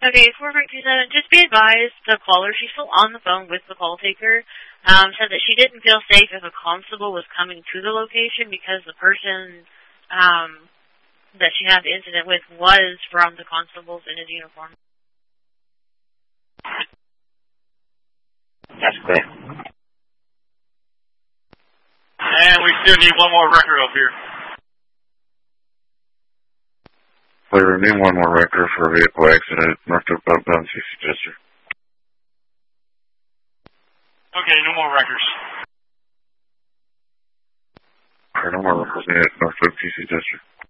Okay, 4327, just be advised, the caller, she's still on the phone with the call taker, said that she didn't feel safe if a constable was coming to the location because the person that she had the incident with was from the constables in his uniform. That's correct. And we still need one more record up here. We need one more record for a vehicle accident north of outbound CC Jester. Okay, no more records. No more records needed north of CC Jester.